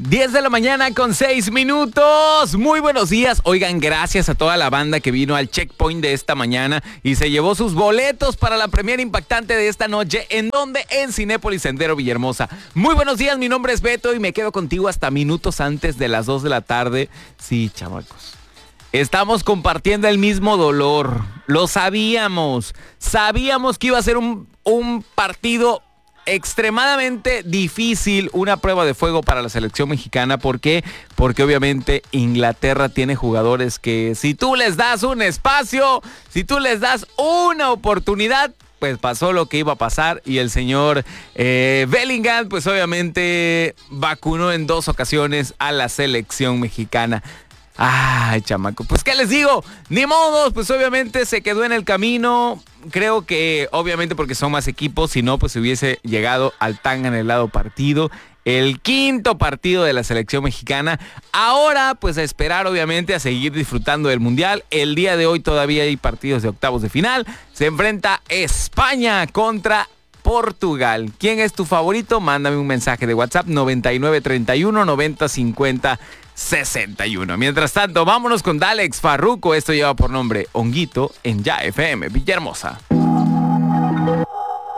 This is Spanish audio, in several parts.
10 de la mañana con 6 minutos. Muy buenos días. Oigan, gracias a toda la banda que vino al checkpoint de esta mañana y se llevó sus boletos para la premiere impactante de esta noche. ¿En dónde? En Cinépolis Sendero Villahermosa. Muy buenos días, mi nombre es Beto y me quedo contigo hasta minutos antes de las 2 de la tarde. Sí, chamacos. Estamos compartiendo el mismo dolor. Lo sabíamos. Sabíamos que iba a ser un partido extremadamente difícil, una prueba de fuego para la selección mexicana. ¿Por qué? Porque obviamente Inglaterra tiene jugadores que si tú les das un espacio, si tú les das una oportunidad, pues pasó lo que iba a pasar y el señor Bellingham pues obviamente vacunó en 2 ocasiones a la selección mexicana. Ay, chamaco, pues ¿qué les digo? Ni modo, pues obviamente se quedó en el camino. Creo que obviamente porque son más equipos, si no pues se hubiese llegado al tan anhelado partido, el 5º partido de la selección mexicana. Ahora pues a esperar obviamente a seguir disfrutando del Mundial. El día de hoy todavía hay partidos de octavos de final. Se enfrenta España contra Portugal. ¿Quién es tu favorito? Mándame un mensaje de WhatsApp 9931 9050 61. Mientras tanto, vámonos con Dalex Farruko. Esto lleva por nombre Honguito en Ya FM Villahermosa.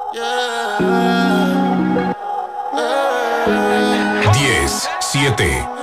10, 7,